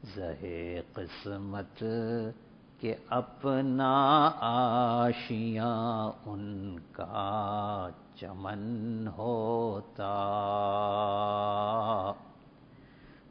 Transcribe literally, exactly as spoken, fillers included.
ज़हे किस्मत के अपना आशियाँ उनका चमन होता